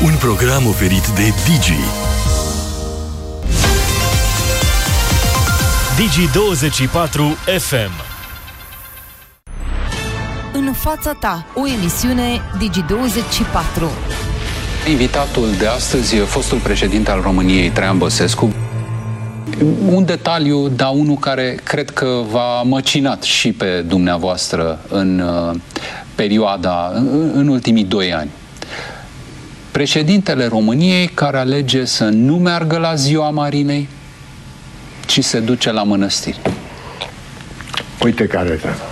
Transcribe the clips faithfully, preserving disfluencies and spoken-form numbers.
Un program oferit de Digi. Digi douăzeci și patru F M. În fața ta, o emisiune Digi douăzeci și patru. Invitatul de astăzi e fostul președinte al României, Traian Băsescu. Un detaliu, dar unul care cred că v-a măcinat și pe dumneavoastră în uh, perioada, în, în ultimii doi ani. Președintele României care alege să nu meargă la Ziua Marinei, ci se duce la mănăstiri. Uite care e treaba.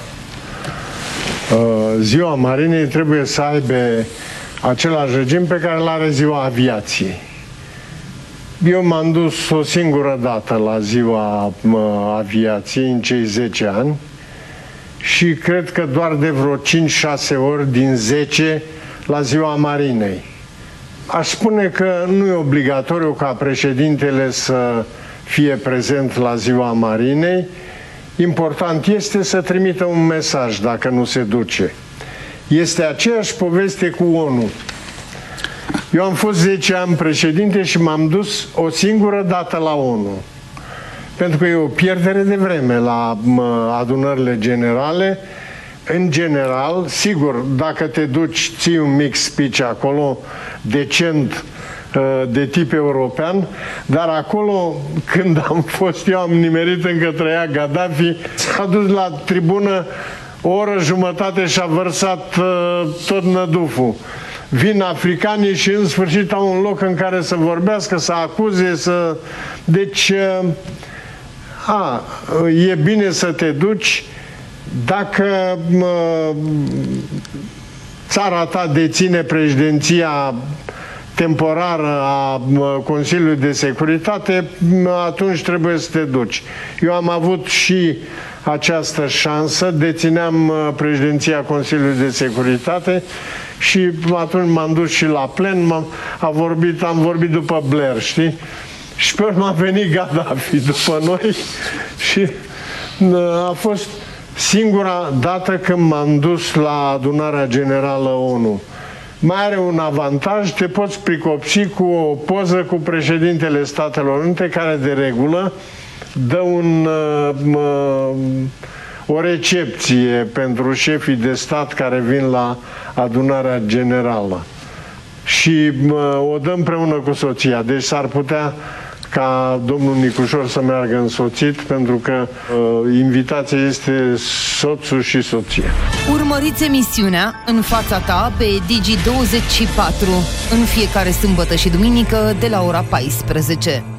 Ziua Marinei trebuie să aibă același regim pe care îl are Ziua Aviației. Eu m-am dus o singură dată la Ziua Aviației în cei zece ani și cred că doar de vreo cinci șase ori din zece la Ziua Marinei. Aș spune că nu e obligatoriu ca președintele să fie prezent la Ziua Marinei. Important este să trimită un mesaj dacă nu se duce. Este aceeași poveste cu ONU. Eu am fost zece ani președinte și m-am dus o singură dată la ONU. Pentru că e o pierdere de vreme la adunările generale. În general, sigur, dacă te duci, ții un mic speech acolo, decent, de tip european, dar acolo, când am fost eu, am nimerit încă trăia Gaddafi, s-a dus la tribună o oră jumătate și a vărsat uh, tot năduful. Vin africanii și în sfârșit au un loc în care să vorbească, să acuze, să... Deci, uh, a, e bine să te duci dacă uh, țara ta deține președinția temporară a Consiliului de Securitate, atunci trebuie să te duci. Eu am avut și această șansă, dețineam președinția Consiliului de Securitate și atunci m-am dus și la plen, m-am, a vorbit, am vorbit după Blair, știi? Și pe urmă a venit Gaddafi după noi și a fost singura dată când m-am dus la adunarea generală ONU. Mai are un avantaj, te poți pricopsi cu o poză cu președintele Statelor Unite, care de regulă dă un, uh, o recepție pentru șefii de stat care vin la adunarea generală. Și uh, o dă împreună cu soția. Deci s-ar putea ca domnul Nicușor să meargă însoțit, pentru că uh, invitația este soțul și soția. Urmăriți emisiunea În fața ta pe Digi douăzeci și patru în fiecare sâmbătă și duminică de la ora paisprezece.